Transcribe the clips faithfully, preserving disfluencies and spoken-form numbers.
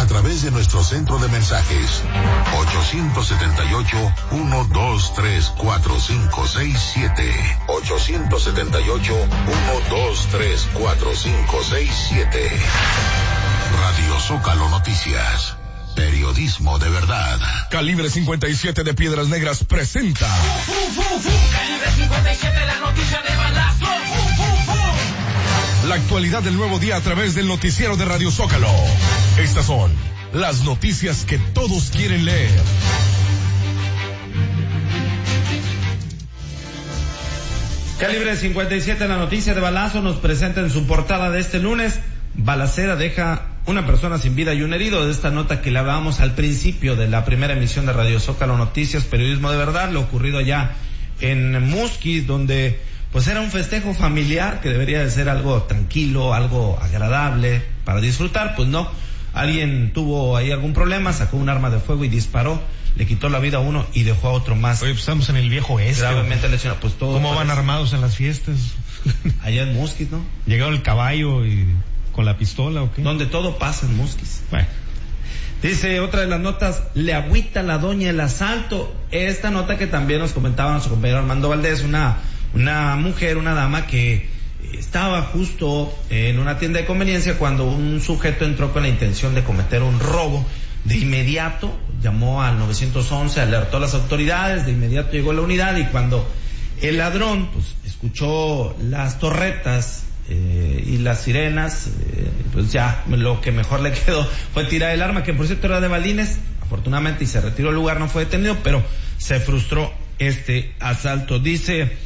a través de nuestro centro de mensajes ocho siete ocho, uno dos tres, cuatro cinco seis siete. ocho siete ocho, uno dos tres, cuatro cinco seis siete. Radio Zócalo Noticias. Periodismo de verdad. Calibre cincuenta y siete de Piedras Negras presenta. Uh, uh, uh, uh. Calibre cincuenta y siete, la noticia de balazo. Uh, uh, uh. La actualidad del nuevo día a través del noticiero de Radio Zócalo. Estas son las noticias que todos quieren leer. Calibre cincuenta y siete, la noticia de balazo, nos presenta en su portada de este lunes: balacera deja una persona sin vida y un herido. De esta nota que le hablábamos al principio de la primera emisión de Radio Zócalo Noticias, periodismo de verdad, lo ocurrido allá en Musquis, donde pues era un festejo familiar que debería de ser algo tranquilo, algo agradable para disfrutar. Pues no, alguien tuvo ahí algún problema, sacó un arma de fuego y disparó, le quitó la vida a uno y dejó a otro más. Oye, pues estamos en el viejo este. Gravemente lesionado. Pues todo. ¿Cómo van parece armados en las fiestas? allá en Musquis, ¿no? Llegado el caballo y con la pistola o qué. Donde todo pasa en Musquis. Bueno. Dice otra de las notas: le agüita la doña el asalto. Esta nota que también nos comentaba nuestro compañero Armando Valdés, una, una mujer, una dama que estaba justo en una tienda de conveniencia cuando un sujeto entró con la intención de cometer un robo. De inmediato llamó al nueve once, alertó a las autoridades, de inmediato llegó la unidad, y cuando el ladrón pues escuchó las torretas eh, y las sirenas, eh, pues ya lo que mejor le quedó fue tirar el arma, que por cierto era de balines, afortunadamente, y se retiró del lugar, no fue detenido, pero se frustró este asalto. Dice,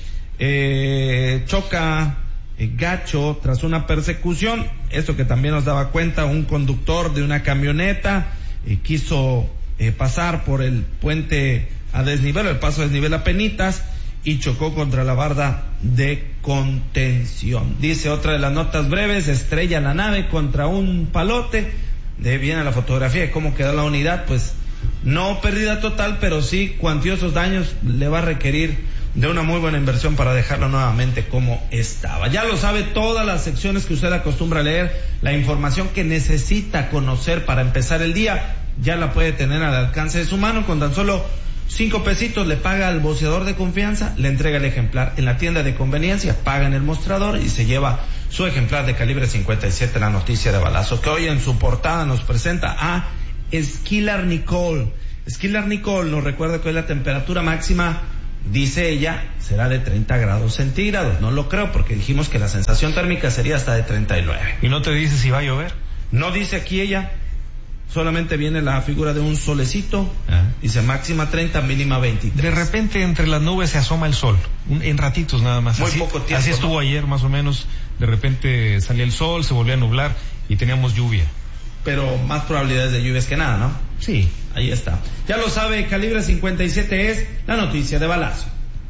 eh, choca eh, gacho tras una persecución. Esto que también nos daba cuenta, un conductor de una camioneta eh, quiso eh, pasar por el puente a desnivel, el paso a desnivel a Penitas, y chocó contra la barda de contención. Dice otra de las notas breves: estrella la nave contra un palote. De viene la fotografía de cómo quedó la unidad. Pues no pérdida total, pero sí cuantiosos daños. Le va a requerir de una muy buena inversión para dejarlo nuevamente como estaba. Ya lo sabe, todas las secciones que usted acostumbra a leer, la información que necesita conocer para empezar el día, ya la puede tener al alcance de su mano. Con tan solo cinco pesitos le paga al voceador de confianza, le entrega el ejemplar en la tienda de conveniencia, paga en el mostrador y se lleva su ejemplar de Calibre cincuenta y siete, la noticia de balazo, que hoy en su portada nos presenta a Esquilar Nicole. Esquilar Nicole nos recuerda que hoy la temperatura máxima, dice ella, será de treinta grados centígrados. No lo creo, porque dijimos que la sensación térmica sería hasta de treinta y nueve. ¿Y no te dice si va a llover? No dice aquí ella. Solamente viene la figura de un solecito, ah. Dice máxima treinta, mínima veintitrés. De repente entre las nubes se asoma el sol, un, en ratitos nada más. Muy así, poco tiempo. Así estuvo, ¿no? Ayer más o menos, de repente salía el sol, se volvía a nublar y teníamos lluvia. Pero más probabilidades de lluvias que nada, ¿no? Sí. Ahí está. Ya lo sabe, Calibre cincuenta y siete es la noticia de balazo.